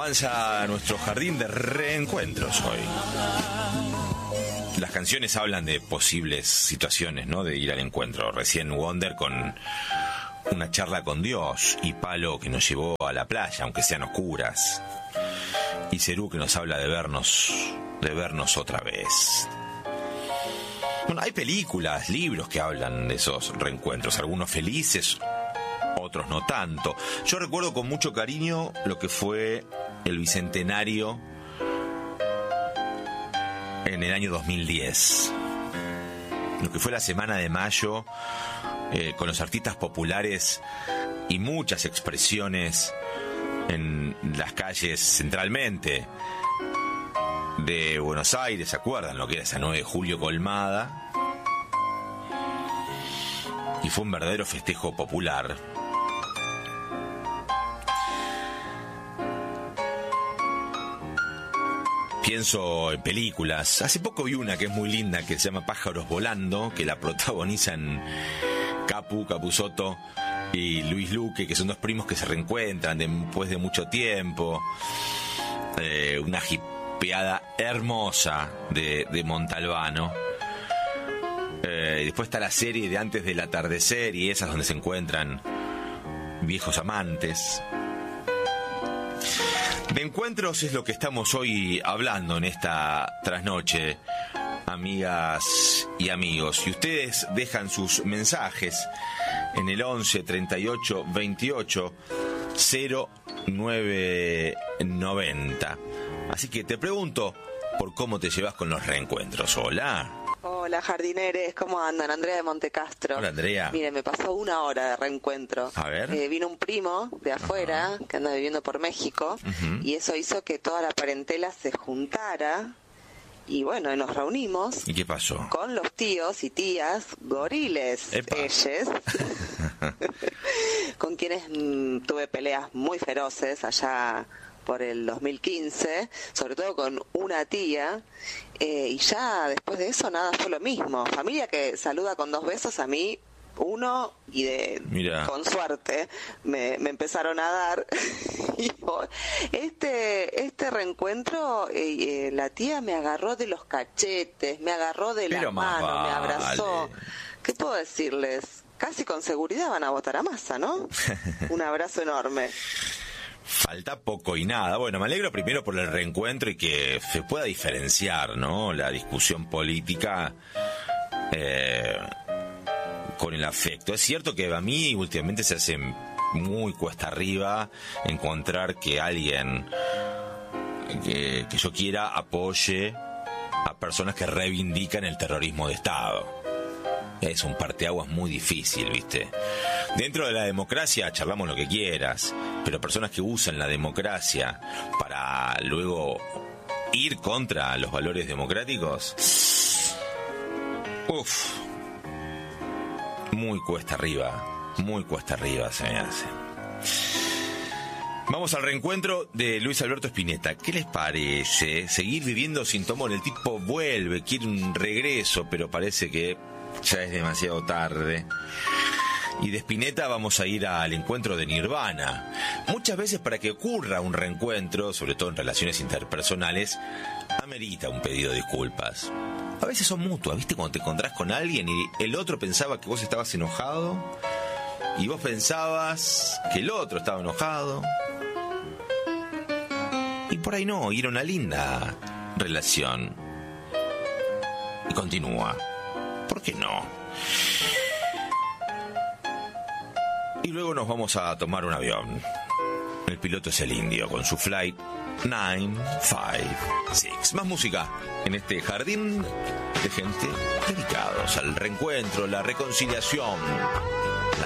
avanza nuestro jardín de reencuentros hoy. Las canciones hablan de posibles situaciones, ¿no? De ir al encuentro. Recién Wonder con una charla con Dios, y Palo que nos llevó a la playa, aunque sean oscuras. Y Cerú que nos habla de vernos otra vez. Bueno, hay películas, libros que hablan de esos reencuentros, algunos felices, otros no tanto. Yo recuerdo con mucho cariño lo que fue el bicentenario en el año 2010. Lo que fue la Semana de Mayo, con los artistas populares y muchas expresiones en las calles centralmente de Buenos Aires. ¿Se acuerdan lo que era esa 9 de julio colmada? Y fue un verdadero festejo popular. Pienso en películas. Hace poco vi una que es muy linda, que se llama Pájaros Volando, que la protagonizan Capusotto y Luis Luque, que son dos primos que se reencuentran después de mucho tiempo. Una hipeada hermosa de Montalbano. Después está la serie de Antes del Atardecer, y esas donde se encuentran viejos amantes. De encuentros es lo que estamos hoy hablando en esta trasnoche, amigas y amigos. Y ustedes dejan sus mensajes en el 11 38 28 0990. Así que te pregunto por cómo te llevas con los reencuentros. Hola. Hola, jardineres, ¿cómo andan? Andrea de Montecastro. Hola, Andrea. Mire, me pasó 1 hora de reencuentro. A ver. Vino un primo de afuera, que anda viviendo por México, y eso hizo que toda la parentela se juntara, y bueno, nos reunimos. ¿Y qué pasó? Con los tíos y tías goriles, ellos, con quienes tuve peleas muy feroces allá por el 2015, sobre todo con una tía, y ya después de eso nada, fue lo mismo. Familia que saluda con 2 besos, a mí 1, y con suerte me empezaron a dar. Y este reencuentro, la tía me agarró de los cachetes, me agarró de la mano, me abrazó. ¿Qué puedo decirles? Casi con seguridad van a votar a Massa, ¿no? Un abrazo enorme. Falta poco y nada. Bueno, me alegro primero por el reencuentro y que se pueda diferenciar, ¿no?, la discusión política con el afecto. Es cierto que a mí últimamente se hace muy cuesta arriba encontrar que alguien que yo quiera apoye a personas que reivindican el terrorismo de Estado. Es un parteaguas muy difícil, ¿viste? Dentro de la democracia charlamos lo que quieras, pero personas que usan la democracia para luego ir contra los valores democráticos, muy cuesta arriba se me hace. Vamos al reencuentro de Luis Alberto Spinetta. ¿Qué les parece? Seguir viviendo sin Tomón. El tipo vuelve, quiere un regreso, pero parece que ya es demasiado tarde. Y de Spinetta vamos a ir al encuentro de Nirvana. Muchas veces para que ocurra un reencuentro, sobre todo en relaciones interpersonales, amerita un pedido de disculpas. A veces son mutuas, ¿viste? Cuando te encontrás con alguien y el otro pensaba que vos estabas enojado y vos pensabas que el otro estaba enojado. Y por ahí no, y era una linda relación. Y continúa. ¿Por qué no? Y luego nos vamos a tomar un avión. El piloto es el indio con su Flight 956. Más música en este jardín de gente dedicados al reencuentro, la reconciliación.